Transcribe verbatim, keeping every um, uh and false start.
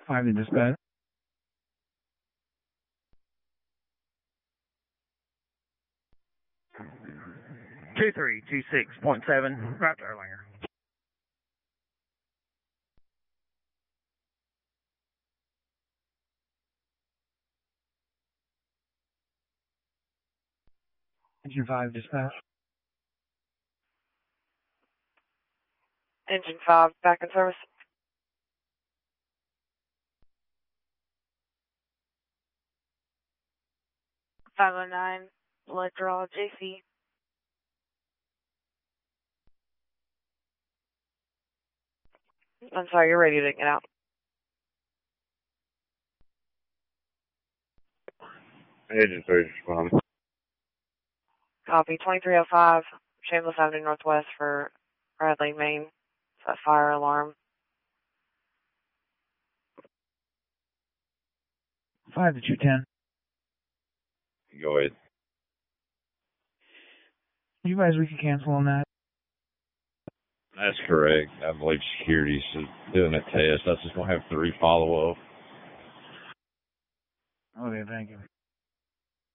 Five to dispatch. two three two six point seven, right to Erlanger. Engine five dispatch. Engine five, back in service. five oh nine, let draw J C. I'm sorry, your radio didn't get out. Engine three responding. Copy, twenty-three oh five, Shameless Avenue Northwest for Bradley, Maine. It's a fire alarm. Five to two ten. Go ahead. You guys, we can cancel on that. That's correct. I believe security's doing a test. I just going to have three follow up. Okay, thank you.